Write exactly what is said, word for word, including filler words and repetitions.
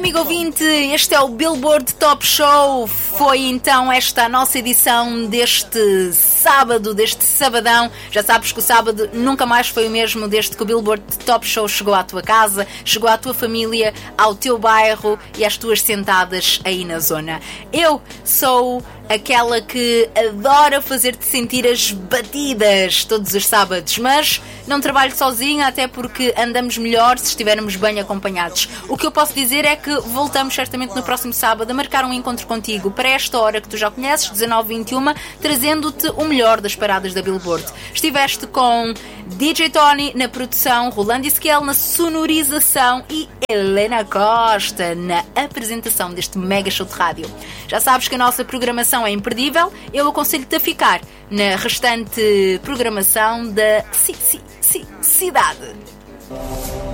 amigo ouvinte, este é o Billboard Top Show. Foi então esta a nossa edição deste sábado, deste sabadão. Já sabes que o sábado nunca mais foi o mesmo desde que o Billboard Top Show chegou à tua casa, chegou à tua família, ao teu bairro e às tuas sentadas aí na zona. Eu sou aquela que adora fazer-te sentir as batidas todos os sábados, mas não trabalho sozinha, até porque andamos melhor se estivermos bem acompanhados. O que eu posso dizer é que voltamos certamente no próximo sábado a marcar um encontro contigo para esta hora que tu já conheces, dezanove e vinte e uma, trazendo-te o melhor das paradas da Billboard. Estiveste com D J Tony na produção, Rolando Isquiel na sonorização e Helena Costa na apresentação deste mega show de rádio. Já sabes que a nossa programação é imperdível. Eu aconselho-te a ficar na restante programação da ci- ci- ci- cidade.